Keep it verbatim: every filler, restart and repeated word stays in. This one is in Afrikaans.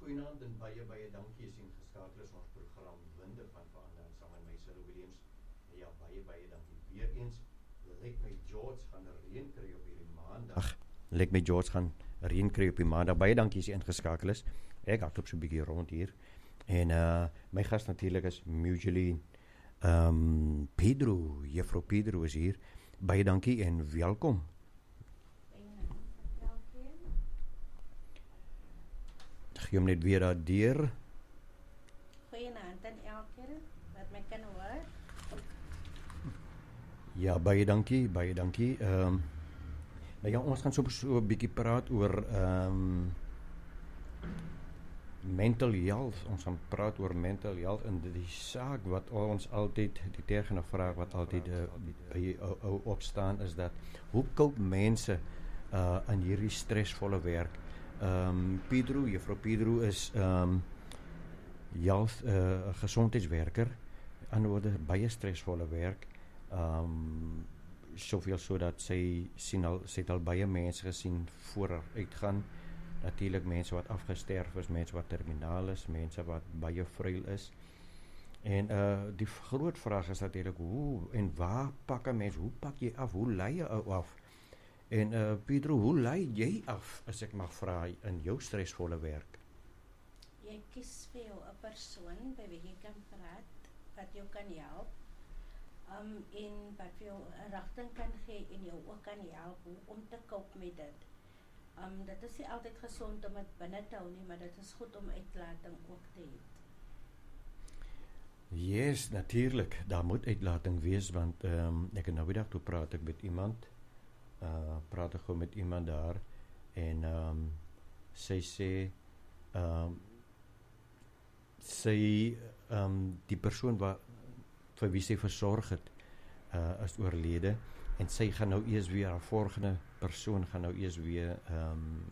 Goeienaand en baie baie dankie as jy ingeskakel is ons program Winde van Verander saam met my Cyril Williams. En ja, baie baie dankie weer eens. Lyk my George gaan reën kry op hierdie maandag. Ag, lyk my George gaan reën kry op die maandag. Baie dankie as jy ingeskakel is. Ek hardloop so 'n bietjie rond hier. En uh my gas natuurlik is Mutually um, Pedro, Juffrou Pedro is hier. Baie dankie en welkom. Gee hom net weer daar deur. Goeienaand aan elkeen wat my kan hoor. Ja, baie dankie, baie dankie. Ehm um, nou ja, ons gaan so 'n so bietjie praat oor ehm um, mental health. Ons gaan praat oor mental health en die saak wat ons altyd, die tergende vraag wat altyd uh, by ou opstaan is dat hoe koop mense uh, in hierdie stresvolle werk? Um, Pedro, Juffrou Pedro is um, health, uh, gezondheidswerker. Aan woorde baie stresvolle werk. Um, soveel so dat sy sien al, sy het al baie mense gesien vooruit gaan. Natuurlik mense wat afgesterf is, mense wat terminaal is, mense wat baie fruil is. En uh, die groot vraag is natuurlik hoe en waar pak 'n mens, hoe pak jy af, hoe lei jy af? En uh, Pedro, hoe lei jy af, as ek mag vra, in jou stresvolle werk? Jy kies vir jou 'n persoon by wie jy kan praat, wat jou kan help, um, en wat vir jou 'n rigting kan gee en jou ook kan help om te cope met dit. Um, dit is nie altyd gesond om dit binne te hou nie, maar dit is goed om uitlating ook te hê. Yes, natuurlijk, daar moet uitlating wees, want um, ek het nou weer toe praat ek met iemand, Uh, praat ek gewoon met iemand daar en um, sy sê um, sy um, die persoon wat, vir wie sy versorg het uh, is oorlede en sy gaan nou eers weer, haar volgende persoon gaan nou eers weer um,